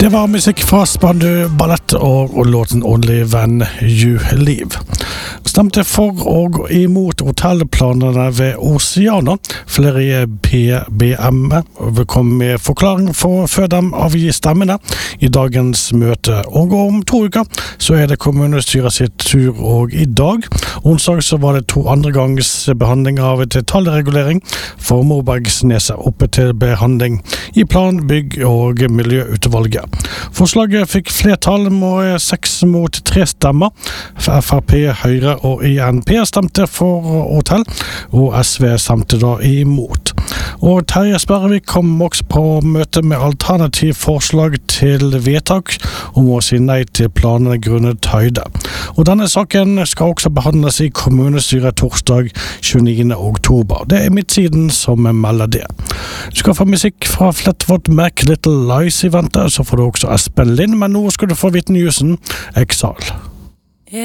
Det var musikk fra Spandau Ballett og låten Only When You Live. Stemte for og imot hotellplanene ved Oceana. Flere i PBM vil komme med forklaring før de avgir stemmene i dagens møte. Og om 2 uker så er det kommunestyret sitt tur, og i dag, onsdag, så var det 2 andre gangs behandling av detaljregulering for Mobergsneset oppe til behandling i plan, bygg og miljøutvalget. Forslaget fikk flertall med 6 mot 3 stemmer. FrP, Høyre og INP stemte for hotell, og SV stemte da imot. Og Terje Sperrevik kom også på møte med alternativ forslag til vedtak om å si nei til planene grunnet høyde. Og denne saken skal også behandles i kommunestyret torsdag 29. oktober. Det er Midtsiden som melder det. Du skal få musikk fra Fleetwood Mac, Little Lies i vente, så får du også Espen Lind, men nå skal du få Whitney Houston, Exile.